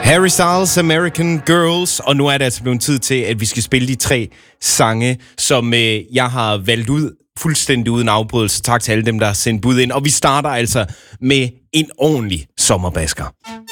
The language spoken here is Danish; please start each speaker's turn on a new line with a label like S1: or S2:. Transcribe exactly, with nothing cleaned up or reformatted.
S1: Harry Styles, American Girls, og nu er det altså blevet tid til, at vi skal spille de tre sange, som øh, jeg har valgt ud fuldstændig uden afbrydelse. Tak til alle dem, der har sendt bud ind. Og vi starter altså med en ordentlig sommerbasker.